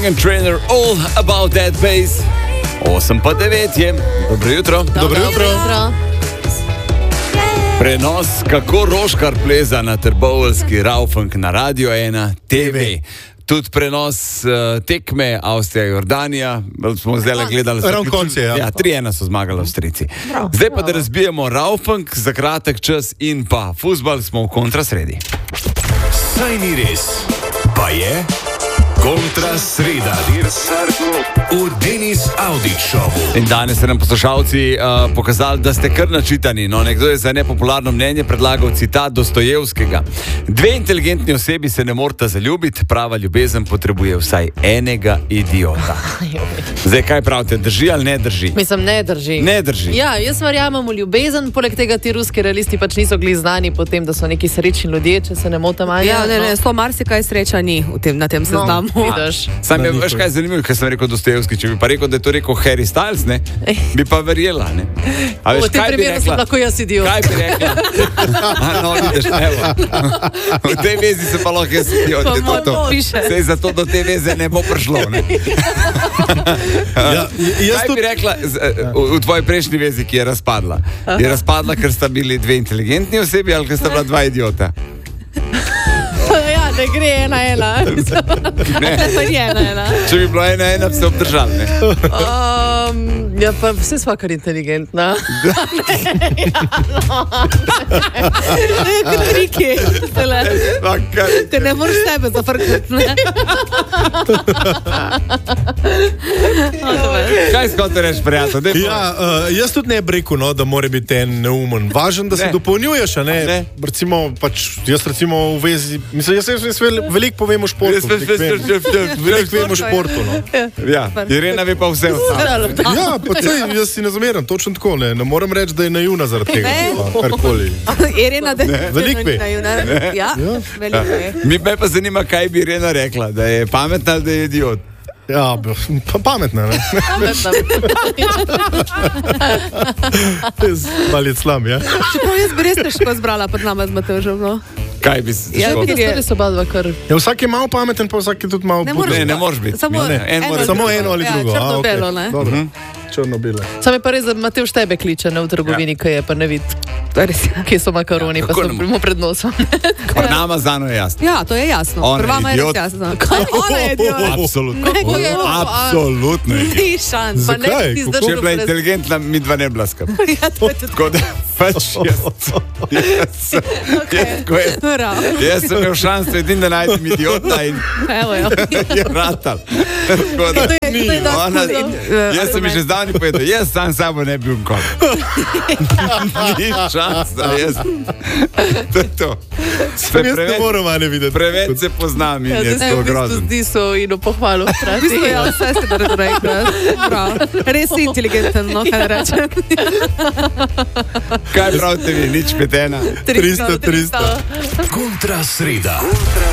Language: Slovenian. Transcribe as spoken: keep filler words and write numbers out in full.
Megan Trainor, All About That Bass. osem pa devet je. Dobro jutro. Dobro jutro. jutro. Prenos, kako Roškar pleza na trboveljski Raufunk na Radio ena T V. Tudi prenos uh, tekme Avstrija-Jordanija. Smo zdaj le gledali. Ravno konce, ja. Ja, tri ena so zmagali Avstrijci. Zdaj pa, da razbijemo Raufunk za kratek čas in pa fuzbal, smo v kontrasredi. Saj ni res, pa je kontrasreda. V Denis Audić Showu. In danes se nam poslušalci uh, pokazali, da ste kar načitani. No, nekdo je za nepopularno mnenje predlagal citat Dostojevskega. Dve inteligentni osebi se ne morata zaljubiti, prava ljubezen potrebuje vsaj enega idiota. Zdaj, kaj pravite, drži ali ne drži? Mislim, ne drži. Ne drži. Ja, jaz verjamem v ljubezen, poleg tega ti ruski realisti pač niso bili znani po tem, da so neki srečni ljudje, če se ne motim. Ja, ne, ne, sploh marsikaj sreča ni v tem, na tem seznamu. No, vidiš. Sam je, veš kaj je zanimivo, ker sem rekel Dostojevski, če bi pa rekel, da je to rekel Harry Styles, ne, bi pa verjela, ne. A veš, v tem primeru sem lahko jaz idiot. Kaj bi rekla? A, no, vidiš, evo. V tej vezi se pa lahko jaz idiot. Je to to. Sej zato do te veze ne bo prišlo, ne. Ja, jaz kaj tudi... bi rekla z, v, v tvoji prejšnji vezi, ki je razpadla? Je razpadla, ker sta bili dve inteligentni osebi ali ker sta bila dva idiota? Ja, ne gre ena ena. Ne. ena, ena. Če bi bilo ena ena, bi se obdržali, ne? Um, ja, pa vse sva kar inteligentna. Ne, ja, no. Ne, kot triki. Te ne moreš sebe zafrkati, ne? Kaj skote reč, prijatelj? Ja, uh, jaz tudi ne bi rekel, no, da mora biti en neumen. Važen, da se Ne. dopolnjuješ, a ne? Ne. Recimo, pač, jaz recimo v vezi, mislim, jaz, jaz, jaz vel- veliko povem o športu. Veliko vem, veliko vem o športu, no. Ja, Irena ve pa vse ostalo. Ja, pa sej, jaz si ne zameram, točno tako, ne. Ne morem reči, da je naivna zaradi tega. Ne. pa Karkoli. Irena, da je Veliko ve. Ja, veliko ve. Mi me pa zanima, kaj bi Irena rekla, da je pametna ali da je idiot. Ja, b- pa pametna, ne. Malo je slam, ja. Čeprav jaz bi res težko zbrala pred nama z Matevžem, no. Kaj bi se Ja, težko- vidim. Stari so oba dva kar. Ja, vsak je malo pameten, pa vsak je tudi malo... Ne budal. moreš- Ne, ne moreš biti. Samo Ne, en mora- Samo eno ali Ja, drugo. a, črno-belo, okej. ne. Dobro, črno-belo. Sam je pa res, da Matevž tebe kliče, ne v trgovini, kaj je pa ne vidi, To je res, ja. kje so makaroni, Ja, pa kako so ne mo- mu pred nosom. Pri nama zano je jasno. Ja, to je jasno. Ona je Prva je res idiot. jasno. Ona je idiot. Absolutno. Kako je bilo? Absolutno. je. Ni šans. Pa ne Zakaj? bi ti Kako? zdržal Če je bila brez- inteligentna, mi dva ne bila skupaj. Ja, to je tudi Tako da pač jaz, jaz, jaz, ko je, prav. jaz sem imel šanso edin, da najdem idiota in Evo, ja. je ratal. Tako da, To je- to je dosti ona, hud, eh, jaz sem ji že zdavni povedal, jaz sam sabo ne bi bil nikoli. Ni šansa, jaz. To je to. Se Jaz ne preveč, moram, a ne videti. preveč se poznam in Ja, je zdaj to v bistvu grozno. zdi so in v pohvalu V hkrati. bistvu, ja, vse ste dobro rekli. Prav. Res si inteligenten, no, kaj rečem. Kaj pravite vi, nič petena? tristo, tristo. Kontrasreda.